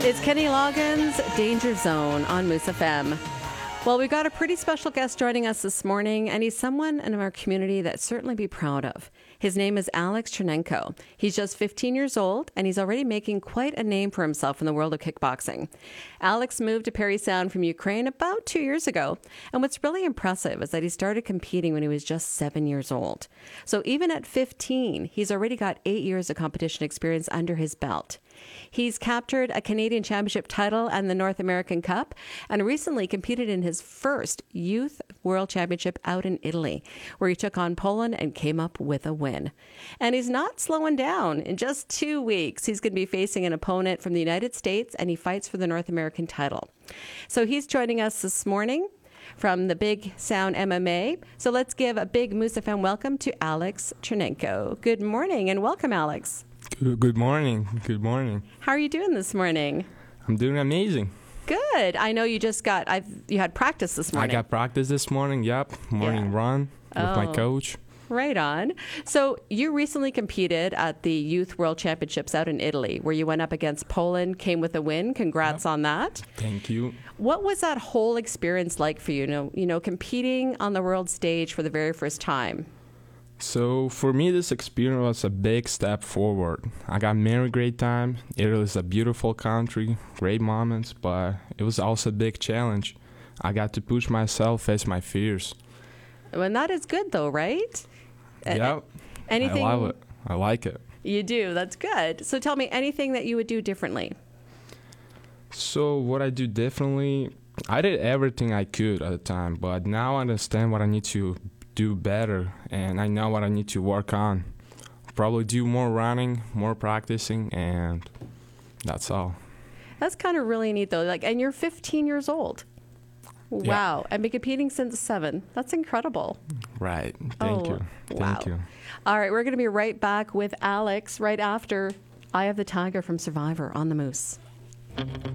It's Kenny Loggins' Danger Zone on Moose FM. Well, we've got a pretty special guest joining us this morning, and he's someone in our community that certainly be proud of. His name is Alex Chernenko. He's just 15 years old, and he's already making quite a name for himself in the world of kickboxing. Alex moved to Parry Sound from Ukraine about 2 years ago, and what's really impressive is that he started competing when he was just 7 years old. So even at 15, he's already got 8 years of competition experience under his belt. He's captured a Canadian Championship title and the North American Cup, and recently competed in his first Youth World Championship out in Italy, where he took on Poland and came up with a win. And he's not slowing down. In just 2 weeks, he's going to be facing an opponent from the United States, and he fights for the North American title. So he's joining us this morning from the Big Sound MMA. So let's give a big Moose FM welcome to Alex Chernenko. Good morning and welcome, Alex. Good morning. Good morning. How are you doing this morning? I'm doing amazing. Good. I know you just got, you had practice this morning. I got practice this morning, morning run with my coach. Right on. So you recently competed at the Youth World Championships out in Italy, where you went up against Poland, came with a win. Congrats on that. Thank you. What was that whole experience like for you? You know, competing on the world stage for the very first time? So for me, this experience was a big step forward. I got many great time. Italy is a beautiful country, great moments, but it was also a big challenge. I got to push myself, face my fears. And that is good though, right? Yeah, anything, I love it. I like it. You do. That's good. So tell me anything that you would do differently. So what I do differently, I did everything I could at the time, but now I understand what I need to do better, and I know what I need to work on. Probably do more running, more practicing, and that's all. That's kind of really neat though. And you're 15 years old. Wow. Yeah. I've been competing since 7. That's incredible. Right. Thank you. Wow. Thank you. All right. We're going to be right back with Alex right after Eye of the Tiger from Survivor on the Moose.